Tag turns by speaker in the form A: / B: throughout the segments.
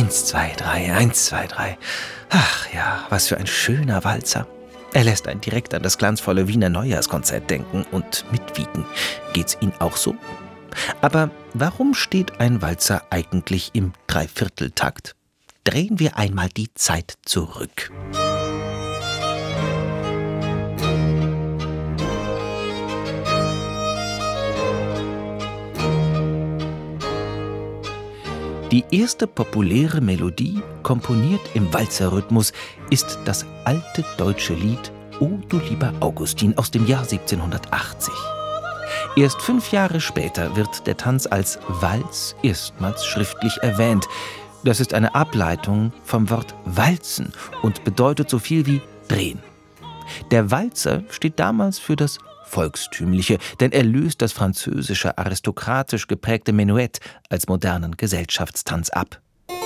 A: 1, 2, 3, 1, 2, 3. Ach ja, was für ein schöner Walzer. Er lässt einen direkt an das glanzvolle Wiener Neujahrskonzert denken und mitwiegen. Geht's Ihnen auch so? Aber warum steht ein Walzer eigentlich im Dreivierteltakt? Drehen wir einmal die Zeit zurück. Die erste populäre Melodie, komponiert im Walzerrhythmus, ist das alte deutsche Lied »O du lieber Augustin« aus dem Jahr 1780. Erst 5 Jahre später wird der Tanz als Walz erstmals schriftlich erwähnt. Das ist eine Ableitung vom Wort walzen und bedeutet so viel wie drehen. Der Walzer steht damals für das Volkstümliche, denn er löst das französische aristokratisch geprägte Menuett als modernen Gesellschaftstanz ab.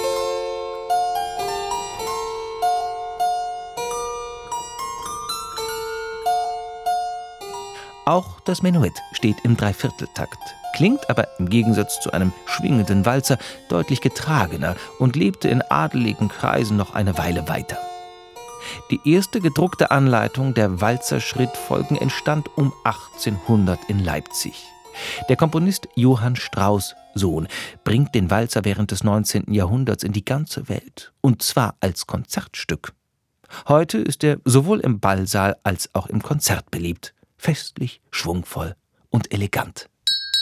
A: Auch das Menuett steht im Dreivierteltakt, klingt aber im Gegensatz zu einem schwingenden Walzer deutlich getragener und lebte in adeligen Kreisen noch eine Weile weiter. Die erste gedruckte Anleitung der Walzerschrittfolgen entstand um 1800 in Leipzig. Der Komponist Johann Strauss Sohn bringt den Walzer während des 19. Jahrhunderts in die ganze Welt, und zwar als Konzertstück. Heute ist er sowohl im Ballsaal als auch im Konzert beliebt, festlich, schwungvoll und elegant.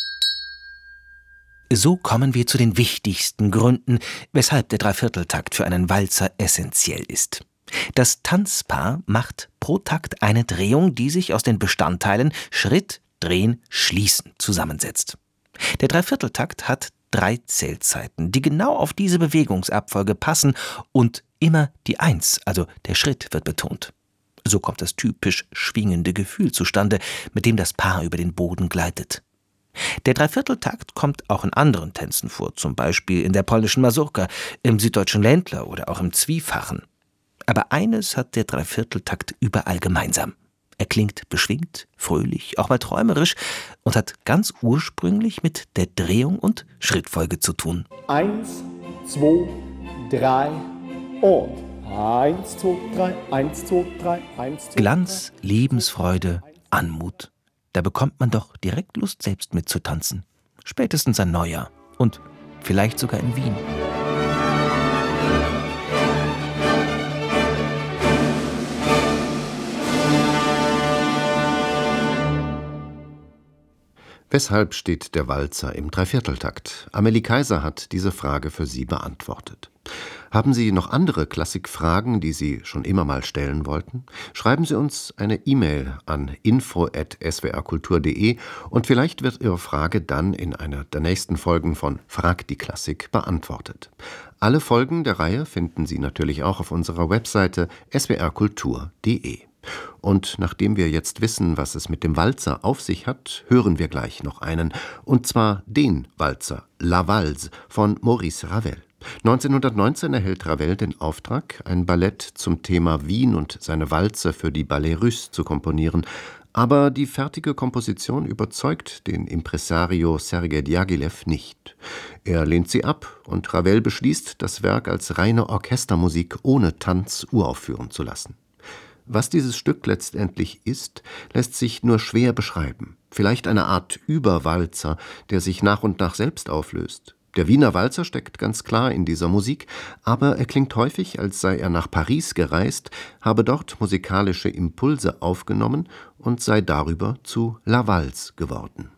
A: So kommen wir zu den wichtigsten Gründen, weshalb der Dreivierteltakt für einen Walzer essentiell ist. Das Tanzpaar macht pro Takt eine Drehung, die sich aus den Bestandteilen Schritt, Drehen, Schließen zusammensetzt. Der Dreivierteltakt hat 3 Zählzeiten, die genau auf diese Bewegungsabfolge passen, und immer die 1, also der Schritt, wird betont. So kommt das typisch schwingende Gefühl zustande, mit dem das Paar über den Boden gleitet. Der Dreivierteltakt kommt auch in anderen Tänzen vor, zum Beispiel in der polnischen Mazurka, im süddeutschen Ländler oder auch im Zwiefachen. Aber eines hat der Dreivierteltakt überall gemeinsam. Er klingt beschwingt, fröhlich, auch mal träumerisch und hat ganz ursprünglich mit der Drehung und Schrittfolge zu tun.
B: 1, 2, 3 und 1, 2, 3, 1, 2, 3, 1, 2, 3.
A: Glanz, Lebensfreude, Anmut. Da bekommt man doch direkt Lust, selbst mitzutanzen. Spätestens an Neujahr und vielleicht sogar in Wien.
C: Weshalb steht der Walzer im Dreivierteltakt? Amelie Kaiser hat diese Frage für Sie beantwortet. Haben Sie noch andere Klassikfragen, die Sie schon immer mal stellen wollten? Schreiben Sie uns eine E-Mail an info@swrkultur.de und vielleicht wird Ihre Frage dann in einer der nächsten Folgen von Frag die Klassik beantwortet. Alle Folgen der Reihe finden Sie natürlich auch auf unserer Webseite swrkultur.de. Und nachdem wir jetzt wissen, was es mit dem Walzer auf sich hat, hören wir gleich noch einen, und zwar den Walzer La Valse von Maurice Ravel. 1919 erhält Ravel den Auftrag, ein Ballett zum Thema Wien und seine Walzer für die Ballets Russes zu komponieren, aber die fertige Komposition überzeugt den Impresario Sergei Diaghilev nicht. Er lehnt sie ab und Ravel beschließt, das Werk als reine Orchestermusik ohne Tanz uraufführen zu lassen. Was dieses Stück letztendlich ist, lässt sich nur schwer beschreiben. Vielleicht eine Art Überwalzer, der sich nach und nach selbst auflöst. Der Wiener Walzer steckt ganz klar in dieser Musik, aber er klingt häufig, als sei er nach Paris gereist, habe dort musikalische Impulse aufgenommen und sei darüber zu La Valse geworden.